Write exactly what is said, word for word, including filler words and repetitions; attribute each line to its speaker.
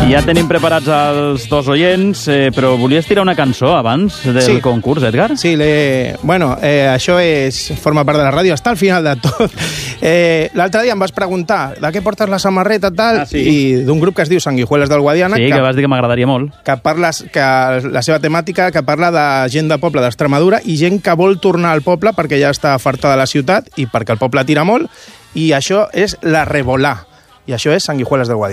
Speaker 1: Ja tenim preparats els dos oients, eh, però volies tirar una cançó abans del
Speaker 2: Sí.
Speaker 1: concurs, Edgar?
Speaker 2: Sí, le... bueno, eh, això és, forma part de la ràdio, està al final de tot. Eh, L'altre dia em vas preguntar de què portes la samarreta tal,
Speaker 1: Ah, sí?
Speaker 2: i d'un grup que es diu Sanguijueles del Guadiana,
Speaker 1: Sí, que, que vas dir que m'agradaria molt.
Speaker 2: que parles, que la seva temàtica que parla de gent de poble d'Extremadura i gent que vol tornar al poble perquè ja està farta de la ciutat i perquè el poble tira molt, i això és la Revolà, i això és Sanguijueles del Guadiana.